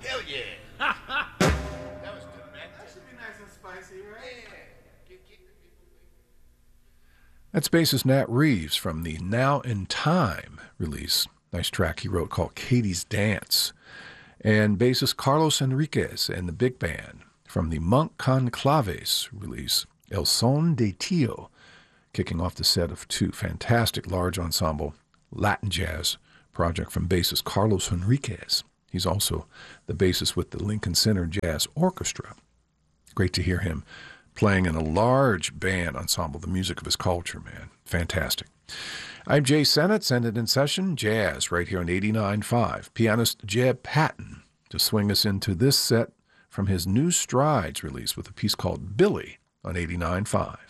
Hell yeah. That was good, man. That should be nice and spicy, right? Yeah. That's bassist Nat Reeves from the Now in Time release. Nice track he wrote called Katie's Dance. And bassist Carlos Enriquez and the Big Band from the Monk Conclaves release, El Son de Tio, kicking off the set of two fantastic large ensemble Latin jazz project from bassist Carlos Enriquez. He's also the bassist with the Lincoln Center Jazz Orchestra. Great to hear him playing in a large band ensemble, the music of his culture, man. Fantastic. I'm Jay Sennett, Sennett in Session, Jazz, right here on 89.5. Pianist Jeb Patton to swing us into this set from his New Strides release with a piece called Billy on 89.5.